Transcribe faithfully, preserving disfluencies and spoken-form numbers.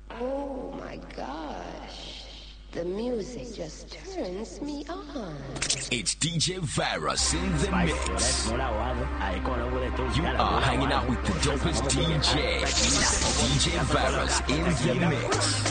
Oh my gosh. The music just turns me on. It's D J Virus in the mix. You are hanging out with the dopest D J. D J Virus in the mix.